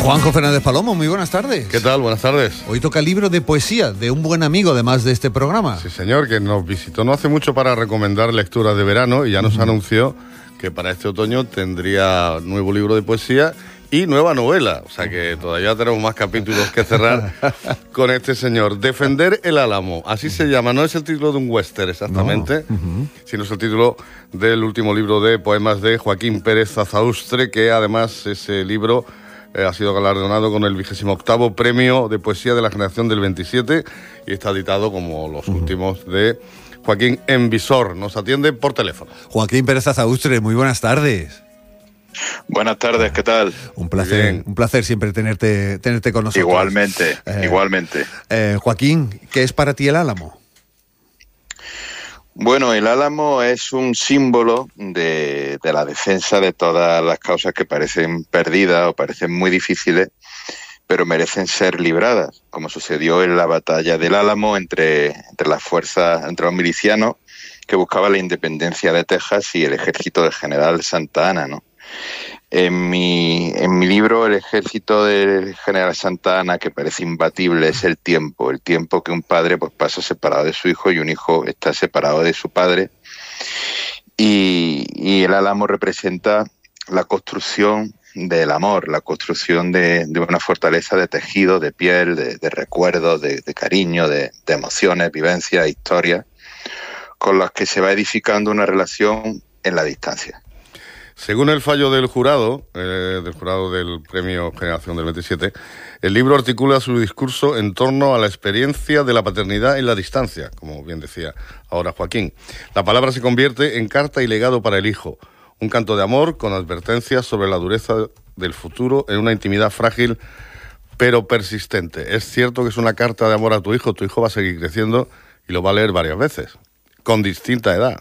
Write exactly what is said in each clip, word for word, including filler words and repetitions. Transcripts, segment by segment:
Juanjo Fernández Palomo, muy buenas tardes. ¿Qué tal? Buenas tardes. Hoy toca libro de poesía de un buen amigo, además de este programa. Sí, señor, que nos visitó no hace mucho para recomendar lecturas de verano y ya nos uh-huh. anunció que para este otoño tendría nuevo libro de poesía y nueva novela. O sea que todavía tenemos más capítulos que cerrar con este señor. Defender el Álamo, así se llama. No es el título de un western exactamente, no. uh-huh. sino es el título del último libro de poemas de Joaquín Pérez Azaustre, que además ese libro Eh, ha sido galardonado con el vigésimo octavo premio de poesía de la generación del veintisiete y está editado como los uh-huh. últimos de Joaquín Envisor. Nos atiende por teléfono. Joaquín Pérez Azaustre, muy buenas tardes. Buenas tardes, ¿qué tal? Un placer, un placer siempre tenerte, tenerte con nosotros. Igualmente, eh, igualmente. Eh, Joaquín, ¿qué es para ti el Álamo? Bueno, el Álamo es un símbolo de, de la defensa de todas las causas que parecen perdidas o parecen muy difíciles, pero merecen ser libradas, como sucedió en la batalla del Álamo entre, entre las fuerzas, entre los milicianos que buscaban la independencia de Texas y el ejército del general Santa Anna, ¿no? En mi, en mi libro, el ejército del general Santa Anna, que parece imbatible, es el tiempo. El tiempo que un padre pues, pasa separado de su hijo y un hijo está separado de su padre. Y, y el Álamo representa la construcción del amor, la construcción de, de una fortaleza de tejido, de piel, de, de recuerdos, de, de cariño, de, de emociones, vivencias, historias, con las que se va edificando una relación en la distancia. Según el fallo del jurado, eh, del jurado del Premio Generación del veintisiete, el libro articula su discurso en torno a la experiencia de la paternidad en la distancia, como bien decía ahora Joaquín. La palabra se convierte en carta y legado para el hijo, un canto de amor con advertencias sobre la dureza del futuro en una intimidad frágil pero persistente. Es cierto que es una carta de amor a tu hijo, tu hijo va a seguir creciendo y lo va a leer varias veces, con distinta edad.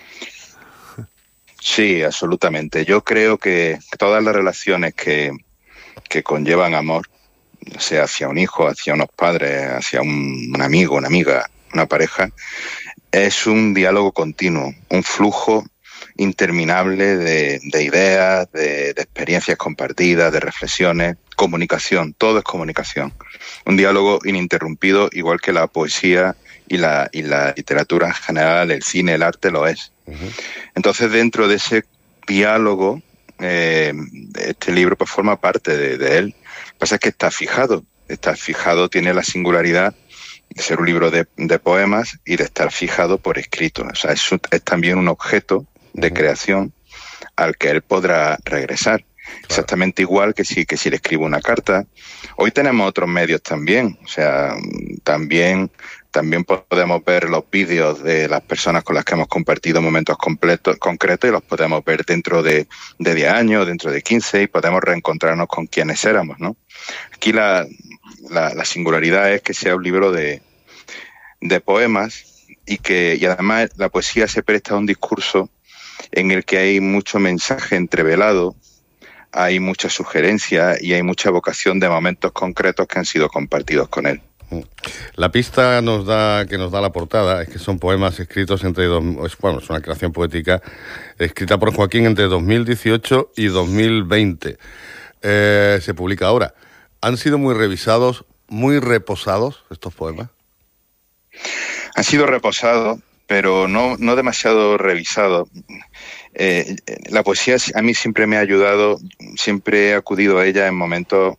Sí, absolutamente. Yo creo que todas las relaciones que, que conllevan amor, sea hacia un hijo, hacia unos padres, hacia un, un amigo, una amiga, una pareja, es un diálogo continuo, un flujo interminable de, de ideas, de, de experiencias compartidas, de reflexiones, comunicación, todo es comunicación. Un diálogo ininterrumpido, igual que la poesía y la, y la literatura en general, el cine, el arte lo es. Uh-huh. Entonces, dentro de ese diálogo, eh, este libro pues forma parte de, de él. Lo que pasa es que está fijado, está fijado, tiene la singularidad de ser un libro de, de poemas y de estar fijado por escrito. O sea, es, es también un objeto de uh-huh. creación al que él podrá regresar. Claro. Exactamente igual que si, que si le escribo una carta. Hoy tenemos otros medios también, o sea, también... También podemos ver los vídeos de las personas con las que hemos compartido momentos completos, concretos y los podemos ver dentro de, de diez años, dentro de quince y podemos reencontrarnos con quienes éramos, ¿no? Aquí la, la, la singularidad es que sea un libro de, de poemas y que y además la poesía se presta a un discurso en el que hay mucho mensaje entrevelado, hay mucha sugerencia y hay mucha evocación de momentos concretos que han sido compartidos con él. La pista nos da que nos da la portada es que son poemas escritos entre dos, bueno, es una creación poética escrita por Joaquín entre dos mil dieciocho y dos mil veinte. Eh, se publica ahora. ¿Han sido muy revisados, muy reposados estos poemas? Han sido reposados, pero no, no demasiado revisados. Eh, la poesía a mí siempre me ha ayudado, siempre he acudido a ella en momentos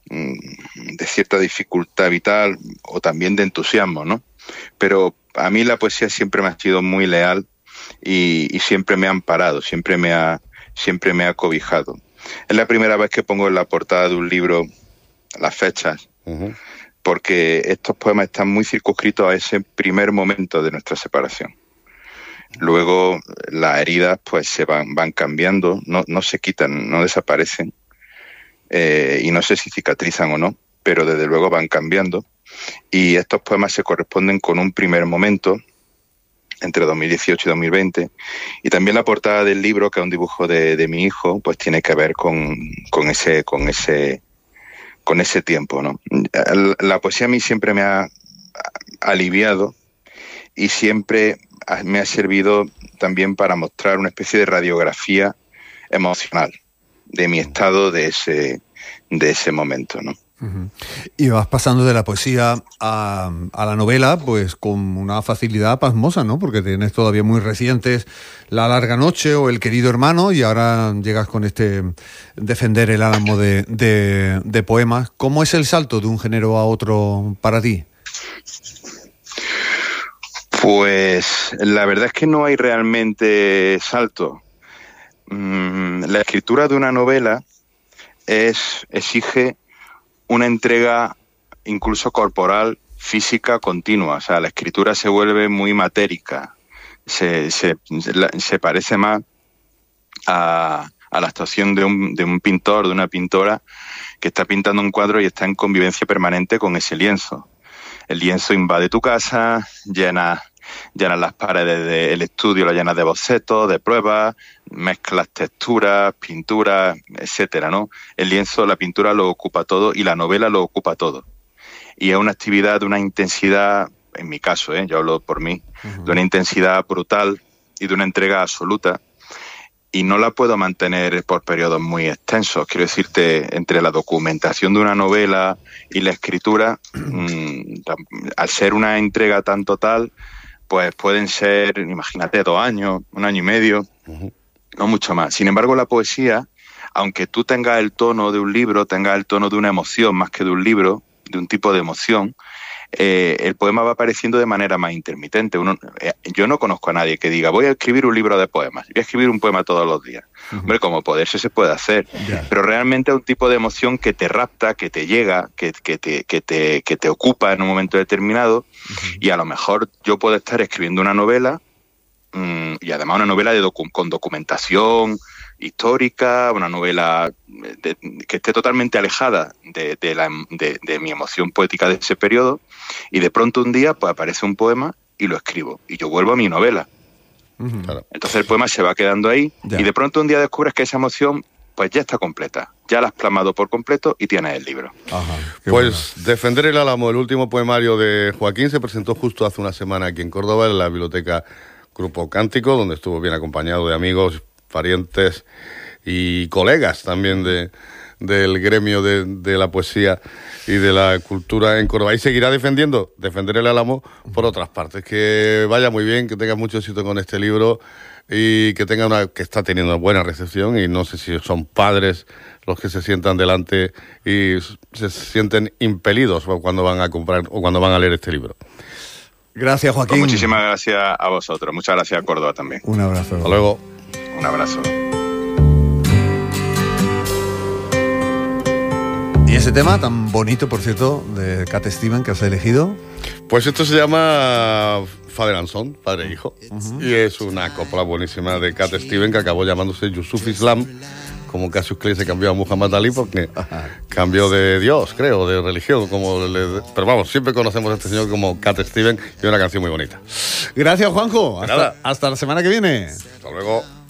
de cierta dificultad vital o también de entusiasmo, ¿no? Pero a mí la poesía siempre me ha sido muy leal y, y siempre me ha amparado, siempre me ha, siempre me ha cobijado. Es la primera vez que pongo en la portada de un libro las fechas, uh-huh. porque estos poemas están muy circunscritos a ese primer momento de nuestra separación. Luego las heridas pues se van, van cambiando, no, no se quitan, no desaparecen. Eh, y no sé si cicatrizan o no, pero desde luego van cambiando. Y estos poemas se corresponden con un primer momento entre dos mil dieciocho y dos mil veinte. Y también la portada del libro, que es un dibujo de, de mi hijo, pues tiene que ver con, con ese, con ese, con ese tiempo, ¿no? La poesía a mí siempre me ha aliviado y siempre me ha servido también para mostrar una especie de radiografía emocional de mi estado de ese, de ese momento, ¿no? Uh-huh. Y vas pasando de la poesía a, a la novela, pues con una facilidad pasmosa, ¿no? Porque tienes todavía muy recientes La larga noche o El querido hermano, y ahora llegas con este Defender el álamo de, de, de poemas. ¿Cómo es el salto de un género a otro para ti? Pues la verdad es que no hay realmente salto. Mm, la escritura de una novela es exige una entrega incluso corporal, física, continua. O sea, la escritura se vuelve muy matérica. Se, se, se parece más a, a la actuación de un, de un pintor, de una pintora que está pintando un cuadro y está en convivencia permanente con ese lienzo. El lienzo invade tu casa, llena, llena las paredes del estudio, las llenas de bocetos, de pruebas, mezclas texturas, pinturas, etcétera, ¿no? El lienzo, la pintura lo ocupa todo y la novela lo ocupa todo. Y es una actividad de una intensidad, en mi caso, ¿eh? Yo hablo por mí, uh-huh. de una intensidad brutal y de una entrega absoluta. Y no la puedo mantener por periodos muy extensos. Quiero decirte, entre la documentación de una novela y la escritura, mmm, al ser una entrega tan total, pues pueden ser, imagínate, dos años, un año y medio, uh-huh. no mucho más. Sin embargo, la poesía, aunque tú tengas el tono de un libro, tengas el tono de una emoción más que de un libro, de un tipo de emoción, eh, el poema va apareciendo de manera más intermitente. Uno, eh, yo no conozco a nadie que diga, voy a escribir un libro de poemas, voy a escribir un poema todos los días. Uh-huh. Hombre, como poderse se puede hacer, yeah. pero realmente es un tipo de emoción que te rapta, que te llega, que, que, te, que, te, que te ocupa en un momento determinado, uh-huh. y a lo mejor yo puedo estar escribiendo una novela, mmm, y además una novela de docu- con documentación histórica, una novela de, que esté totalmente alejada de, de, la, de, de mi emoción poética de ese periodo, y de pronto un día pues aparece un poema y lo escribo, y yo vuelvo a mi novela. Uh-huh. Claro. Entonces el poema se va quedando ahí, ya. y de pronto un día descubres que esa emoción pues ya está completa, ya la has plasmado por completo y tienes el libro. Ajá, pues bueno. Defender el álamo, el último poemario de Joaquín, se presentó justo hace una semana aquí en Córdoba, en la biblioteca Grupo Cántico, donde estuvo bien acompañado de amigos, parientes y colegas también de, del gremio de, de la poesía y de la cultura en Córdoba. Y seguirá defendiendo, defender el álamo por otras partes. Que vaya muy bien, que tenga mucho éxito con este libro y que tenga una, que está teniendo una buena recepción, y no sé si son padres los que se sientan delante y se sienten impelidos cuando van a comprar o cuando van a leer este libro. Gracias, Joaquín. Pues muchísimas gracias a vosotros. Muchas gracias a Córdoba también. Un abrazo. Hasta luego. Un abrazo. ¿Y ese tema tan bonito, por cierto, de Cat Stevens que has elegido? Pues esto se llama Father and Son, Padre e Hijo. Uh-huh. Y es una copla buenísima de Cat Stevens que acabó llamándose Yusuf Islam, como Cassius Clay se cambió a Muhammad Ali porque cambió de Dios, creo, de religión. Como le, pero vamos, siempre conocemos a este señor como Cat Stevens, y una canción muy bonita. Gracias, Juanjo. Hasta, hasta la semana que viene. Hasta luego.